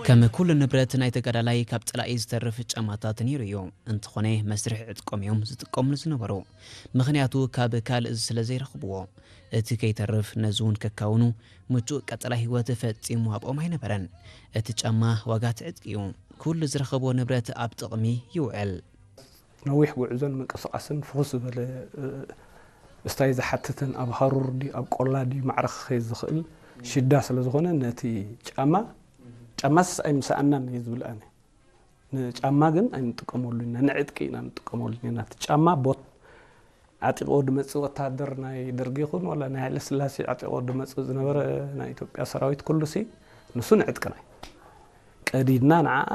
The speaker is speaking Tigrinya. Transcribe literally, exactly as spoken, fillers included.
كما كل نبرت ناي تقدالاي كاب طلاي زترف ጫማታት ነይሩዮ እንትኾነ መስርሕ ዕጥቆምዮም ዝጥቀምሉ ዝነበሩ ምኽንያቱ ካብ ካልእ ስለ ዘይረኽብዎ እቲ ከይተርፍ ነዙን ከካውኑ ምቹእ ቀጠላይ ህይወት ፈጺሙ ኣብኦም ኣይነበረን እቲ ጫማ ዋጋ ትዕጥቂዩ ኩሉ ዝረኽቦ ንብረት ኣብ ጥቕሚ ይውዕል ነዊሕ ጉዕዞን መንቀሳቐስን ፍኹስ በለ እስታይ ዝሓትትን ኣብ ሃሩር ዲ ኣብ ቆላ ዲ ማዕረኽ ዝኽእል ሽዳ ስለ ዝኾነ ነቲ ጫማ ጫማስ ኣይምሳኣናን ይዝብልኣነ ጫማ ግን ኣይንጥቀመሉና ንዕጥቂ ኢና ንጥቀመሉና ናቲ ጫማ ቦት ዓጢቆ ድመጽእ ወታደር ናይ ደርጊ ይኹን ወላ ናይ ሃይለ ስላሴ ዓጢቆ ድመጽእ ዝነበረ ናይ ኢትዮጵያ ሰራዊት ኩሉሲ ንሱ ንዕጥቅና ቀዲድና ንዓ